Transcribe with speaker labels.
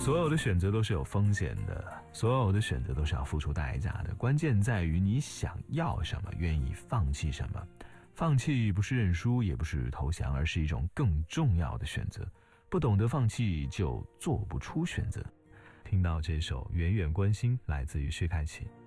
Speaker 1: 所有的选择都是有风险的，所有的选择都是要付出代价的，关键在于你想要什么，愿意放弃什么。放弃不是认输，也不是投降，而是一种更重要的选择。不懂得放弃，就做不出选择。听到这首远远关心，来自于薛凯琪。